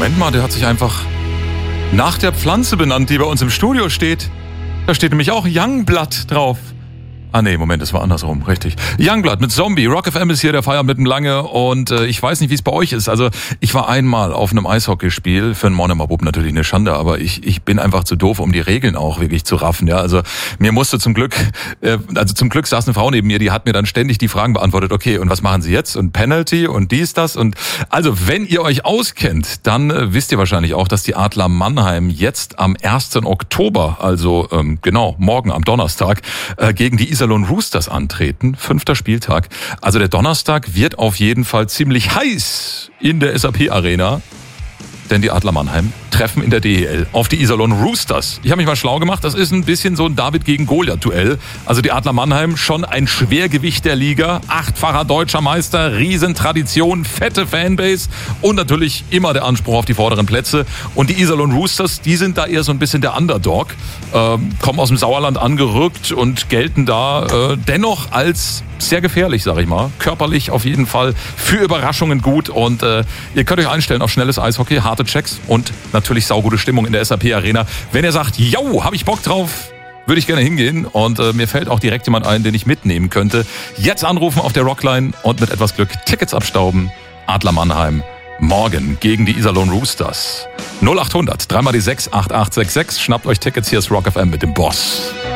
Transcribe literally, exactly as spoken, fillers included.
Moment mal, der hat sich einfach nach der Pflanze benannt, die bei uns im Studio steht. Da steht nämlich auch Youngblood drauf. Ah nee, Moment, das war andersrum, richtig. Youngblood mit Zombie. Rock F M ist hier, der Feierabend mit dem Lange. Und äh, ich weiß nicht, wie es bei euch ist. Also ich war einmal auf einem Eishockeyspiel. Für einen Monomer Bub natürlich eine Schande, aber ich ich bin einfach zu doof, um die Regeln auch wirklich zu raffen. Ja, also mir musste zum Glück, äh, also zum Glück saß eine Frau neben mir, die hat mir dann ständig die Fragen beantwortet. Okay, und was machen Sie jetzt? Und Penalty und dies, das. Und also wenn ihr euch auskennt, dann äh, wisst ihr wahrscheinlich auch, dass die Adler Mannheim jetzt am ersten Oktober, also ähm, genau morgen am Donnerstag, äh, gegen die Iserlohn Roosters antreten, fünfter Spieltag. Also der Donnerstag wird auf jeden Fall ziemlich heiß in der S A P Arena, denn die Adler Mannheim treffen in der D E L auf die Iserlohn Roosters. Ich habe mich mal schlau gemacht, das ist ein bisschen so ein David gegen Goliath-Duell. Also die Adler Mannheim schon ein Schwergewicht der Liga, achtfacher deutscher Meister, Riesentradition, fette Fanbase und natürlich immer der Anspruch auf die vorderen Plätze. Und die Iserlohn Roosters, die sind da eher so ein bisschen der Underdog, ähm, kommen aus dem Sauerland angerückt und gelten da äh, dennoch als sehr gefährlich, sag ich mal. Körperlich auf jeden Fall für Überraschungen gut und äh, ihr könnt euch einstellen auf schnelles Eishockey, harte Checks und natürlich saugute Stimmung in der S A P Arena. Wenn ihr sagt, yo, hab ich Bock drauf, würde ich gerne hingehen und äh, mir fällt auch direkt jemand ein, den ich mitnehmen könnte. Jetzt anrufen auf der Rockline und mit etwas Glück Tickets abstauben. Adler Mannheim morgen gegen die Iserlohn Roosters. null acht hundert, drei mal die sechs, acht acht sechs sechs. Schnappt euch Tickets, hier ist Rock F M mit dem Boss.